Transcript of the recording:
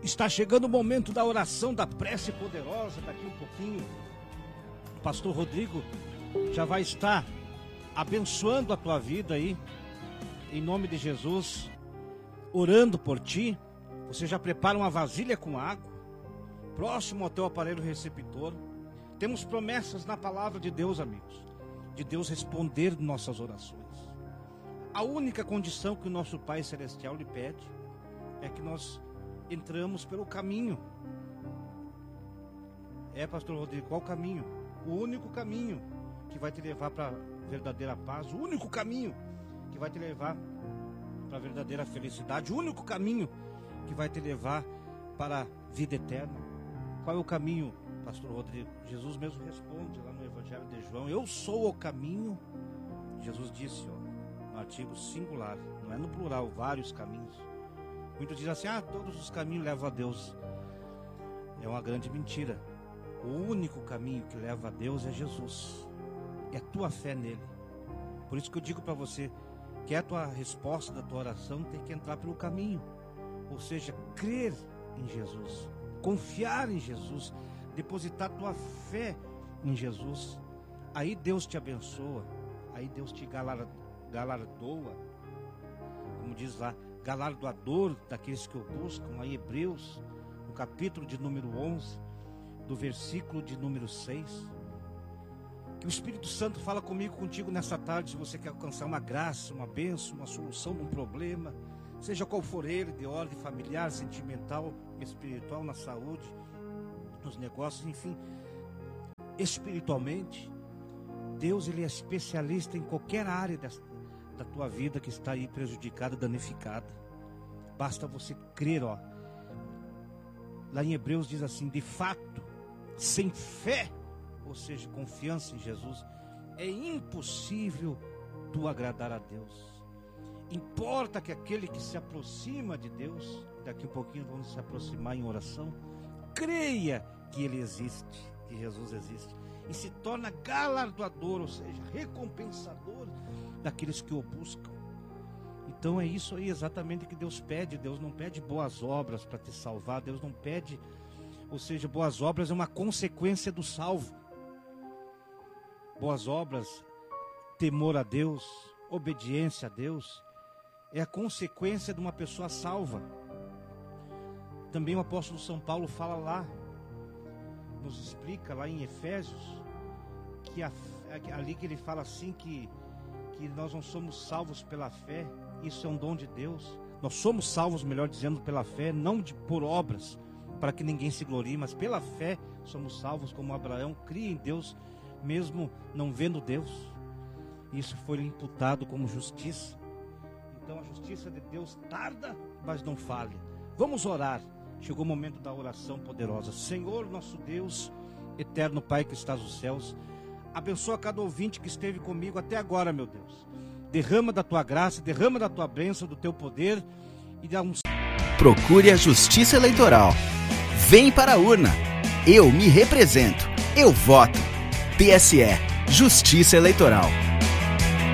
Está chegando o momento da oração, da prece poderosa. Daqui um pouquinho, o pastor Rodrigo já vai estar abençoando a tua vida aí, em nome de Jesus, orando por ti. Você já prepara uma vasilha com água, próximo ao teu aparelho receptor. Temos promessas na palavra de Deus, amigos, de Deus responder nossas orações. A única condição que o nosso Pai Celestial lhe pede é que nós entramos pelo caminho. Pastor Rodrigo, qual caminho? O único caminho que vai te levar para a verdadeira paz, o único caminho que vai te levar para a verdadeira felicidade, o único caminho que vai te levar para a vida eterna. Qual é o caminho, pastor Rodrigo? Jesus mesmo responde lá no Evangelho de João: eu sou o caminho. Jesus disse, no artigo singular, não é no plural, vários caminhos. Muitos dizem assim, todos os caminhos levam a Deus. É uma grande mentira. O único caminho que leva a Deus é Jesus. É a tua fé nele. Por isso que eu digo para você, que a tua resposta da tua oração tem que entrar pelo caminho. Ou seja, crer em Jesus, confiar em Jesus, depositar tua fé em Jesus. Aí Deus te abençoa, aí Deus te galardoa, como diz lá, galardoador daqueles que o buscam. Aí Hebreus, no capítulo de número 11, do versículo de número 6. Que o Espírito Santo fala comigo, contigo nessa tarde. Se você quer alcançar uma graça, uma bênção, uma solução de um problema, seja qual for ele, de ordem familiar, sentimental, espiritual, na saúde, nos negócios, enfim, espiritualmente, Deus, ele é especialista em qualquer área da tua vida que está aí prejudicada, danificada. Basta você crer, lá em Hebreus diz assim: de fato, sem fé, ou seja, confiança em Jesus, é impossível tu agradar a Deus. Importa que aquele que se aproxima de Deus, daqui um pouquinho vamos se aproximar em oração, creia que ele existe, que Jesus existe, e se torna galardoador, ou seja, recompensador daqueles que o buscam. Então é isso aí exatamente que Deus pede. Deus não pede boas obras para te salvar. Deus não pede, ou seja, boas obras é uma consequência do salvo. Boas obras, temor a Deus, obediência a Deus, é a consequência de uma pessoa salva. Também o apóstolo São Paulo fala lá, nos explica lá em Efésios, que ali que ele fala assim, que nós não somos salvos pela fé, isso é um dom de Deus. Nós somos salvos, melhor dizendo, pela fé, não por obras, para que ninguém se glorie, mas pela fé somos salvos, como Abraão cria em Deus, mesmo não vendo Deus. Isso foi imputado como justiça. Então a justiça de Deus tarda, mas não falha. Vamos orar. Chegou o momento da oração poderosa. Senhor, nosso Deus, eterno Pai que estás nos céus, abençoa cada ouvinte que esteve comigo até agora, meu Deus. Derrama da tua graça, derrama da tua bênção, do teu poder e dá Procure a Justiça Eleitoral. Vem para a urna. Eu me represento. Eu voto. TSE. Justiça Eleitoral.